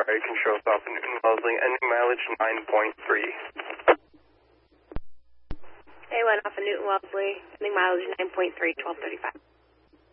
you can show us off in Newton Wellesley, ending mileage 9.3. A1 off in Newton Wellesley, ending mileage 9.3, 1235.